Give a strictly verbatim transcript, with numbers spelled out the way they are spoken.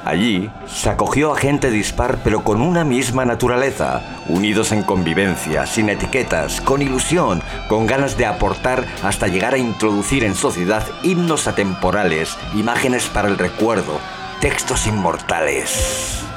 Allí se acogió a gente dispar pero con una misma naturaleza, unidos en convivencia, sin etiquetas, con ilusión, con ganas de aportar hasta llegar a introducir en sociedad himnos atemporales, imágenes para el recuerdo, textos inmortales.